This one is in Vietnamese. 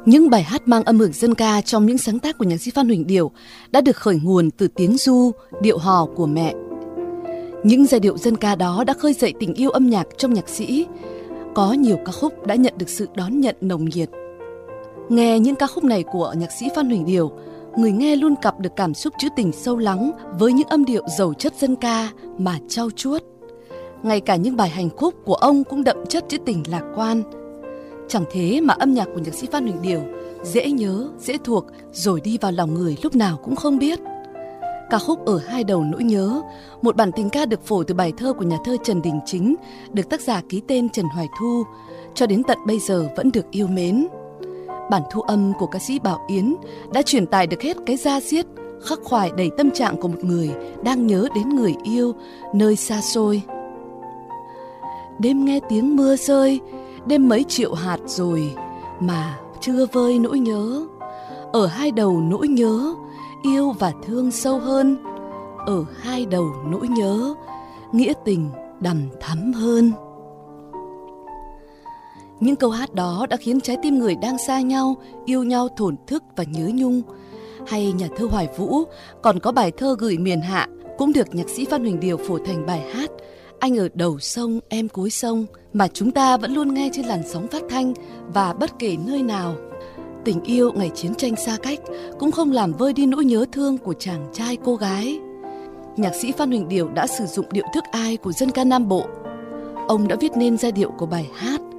Những bài hát mang âm hưởng dân ca trong những sáng tác của nhạc sĩ Phan Huỳnh Điểu đã được khởi nguồn từ tiếng ru, điệu hò của mẹ. Những giai điệu dân ca đó đã khơi dậy tình yêu âm nhạc trong nhạc sĩ. Có nhiều ca khúc đã nhận được sự đón nhận nồng nhiệt. Nghe những ca khúc này của nhạc sĩ Phan Huỳnh Điểu, người nghe luôn cặp được cảm xúc trữ tình sâu lắng với những âm điệu giàu chất dân ca mà trau chuốt. Ngay cả những bài hành khúc của ông cũng đậm chất trữ tình lạc quan. Chẳng thế mà âm nhạc của nhạc sĩ Phan Huỳnh Điểu dễ nhớ, dễ thuộc, rồi đi vào lòng người lúc nào cũng không biết. Ca khúc Ở Hai Đầu Nỗi Nhớ, một bản tình ca được phổ từ bài thơ của nhà thơ Trần Đình Chính, được tác giả ký tên Trần Hoài Thu, cho đến tận bây giờ vẫn được yêu mến. Bản thu âm của ca sĩ Bảo Yến đã truyền tải được hết cái da diết, khắc khoải đầy tâm trạng của một người đang nhớ đến người yêu nơi xa xôi. Đêm nghe tiếng mưa rơi, đêm mấy triệu hạt rồi mà chưa vơi nỗi nhớ. Ở hai đầu nỗi nhớ, yêu và thương sâu hơn. Ở hai đầu nỗi nhớ, nghĩa tình đằm thắm hơn. Những câu hát đó đã khiến trái tim người đang xa nhau, yêu nhau thổn thức và nhớ nhung. Hay nhà thơ Hoài Vũ còn có bài thơ Gửi Miền Hạ, cũng được nhạc sĩ Phan Huỳnh Điểu phổ thành bài hát Anh Ở Đầu Sông Em Cuối Sông, mà chúng ta vẫn luôn nghe trên làn sóng phát thanh và bất kể nơi nào. Tình yêu ngày chiến tranh xa cách cũng không làm vơi đi nỗi nhớ thương của chàng trai cô gái. Nhạc sĩ Phan Huỳnh Điểu đã sử dụng điệu thức ai của dân ca Nam Bộ. Ông đã viết nên giai điệu của bài hát